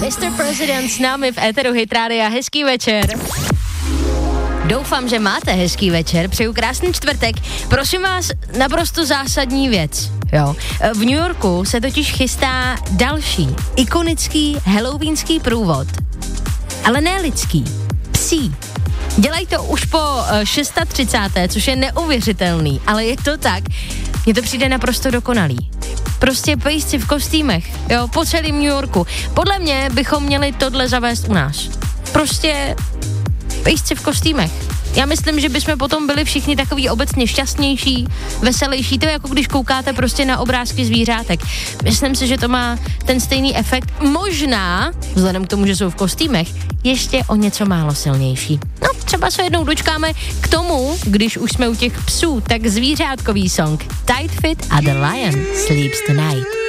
Mr. President s námi v éteru Hit Rádia. Hezký večer. Doufám, že máte hezký večer, přeju krásný čtvrtek. Prosím vás, naprosto zásadní věc. Jo. V New Yorku se totiž chystá další ikonický halloweenský průvod. Ale ne lidský, psí. Dělají to už po 630., což je neuvěřitelný, ale je to tak. Mně to přijde naprosto dokonalý. Prostě pejsci v kostýmech, jo, po celém New Yorku. Podle mě bychom měli tohle zavést u nás. Prostě pejsci v kostýmech. Já myslím, že bychom potom byli všichni takový obecně šťastnější, veselější. To je jako když koukáte prostě na obrázky zvířátek. Myslím si, že to má ten stejný efekt. Možná, vzhledem k tomu, že jsou v kostýmech, ještě o něco málo silnější. No, třeba se jednou dočkáme k tomu, když už jsme u těch psů, tak zvířátkový song Tight Fit a The Lion Sleeps Tonight.